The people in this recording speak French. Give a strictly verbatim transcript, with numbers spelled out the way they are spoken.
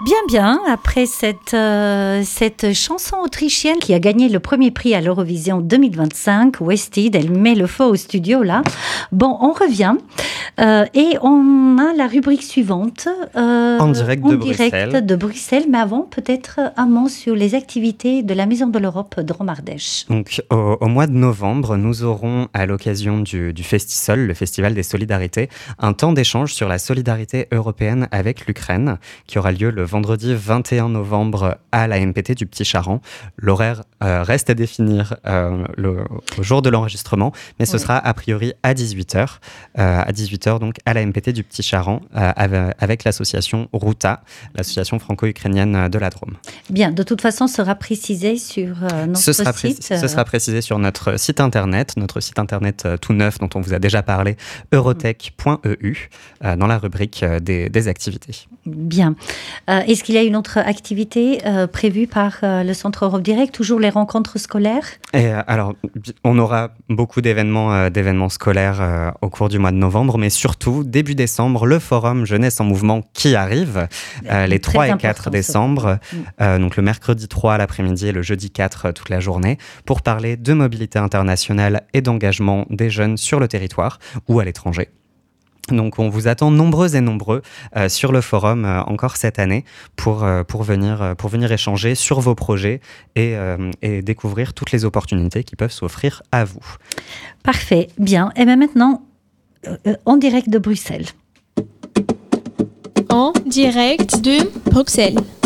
Bien, bien, après cette, euh, cette chanson autrichienne qui a gagné le premier prix à l'Eurovision deux mille vingt-cinq, Wasted, elle met le feu au studio là. Bon, on revient euh, et on a la rubrique suivante. Euh, en direct, en de, direct Bruxelles. de Bruxelles, mais avant peut-être un mot sur les activités de la Maison de l'Europe de Romardèche. Donc, au, au mois de novembre, nous aurons à l'occasion du, du Festisol, le Festival des Solidarités, un temps d'échange sur la solidarité européenne avec l'Ukraine qui aura lieu le vendredi vingt et un novembre à la M P T du Petit Charent. L'horaire euh, reste à définir euh, le, au jour de l'enregistrement, mais ce oui. sera a priori à dix-huit heures. Euh, à dix-huit heures, donc à la M P T du Petit Charent, euh, avec l'association Ruta, l'association franco-ukrainienne de la Drôme. Bien, de toute façon, ce sera précisé sur euh, notre ce sera site. Précis, ce sera précisé sur notre site internet, notre site internet euh, tout neuf dont on vous a déjà parlé, eurotech point e u, euh, dans la rubrique euh, des, des activités. Bien. Euh, est-ce qu'il y a une autre activité euh, prévue par euh, le Centre Europe Direct, toujours les rencontres scolaires ? Et, euh, alors, on aura beaucoup d'événements, euh, d'événements scolaires euh, au cours du mois de novembre, mais surtout, début décembre, le forum Jeunesse en Mouvement qui arrive, euh, les trois et quatre décembre, euh, donc le mercredi trois l'après-midi et le jeudi quatre toute la journée, pour parler de mobilité internationale et d'engagement des jeunes sur le territoire ou à l'étranger. Donc on vous attend nombreux et nombreux euh, sur le forum euh, encore cette année pour, euh, pour, venir, euh, pour venir échanger sur vos projets et, euh, et découvrir toutes les opportunités qui peuvent s'offrir à vous. Parfait, bien. Et bien maintenant, euh, en direct de Bruxelles. En direct de Bruxelles.